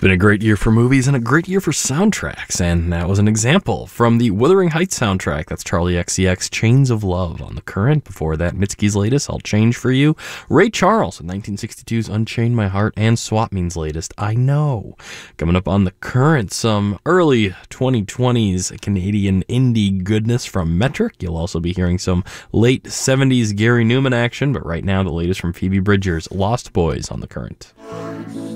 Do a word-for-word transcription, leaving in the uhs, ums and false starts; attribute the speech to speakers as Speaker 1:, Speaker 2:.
Speaker 1: Been a great year for movies and a great year for soundtracks, and that was an example from the Wuthering Heights soundtrack. That's Charlie X C X, Chains of Love on The Current. Before that, Mitski's latest, I'll Change For You. Ray Charles, nineteen sixty-two's Unchain My Heart, and Swap Means latest, I Know. Coming up on The Current, some early twenty twenties Canadian indie goodness from Metric. You'll also be hearing some late seventies Gary Newman action, but right now the latest from Phoebe Bridgers, Lost Boys on The Current.